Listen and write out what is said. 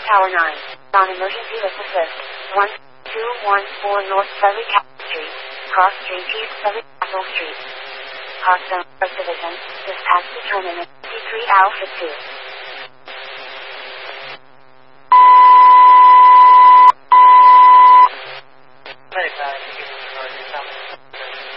Tower 9. Non-emergency assist. 1214 North Surrey Street. Cross Street East Surrey Castle Street. Hot Zone First Division. Dispatch determinant. C3 Alpha 2.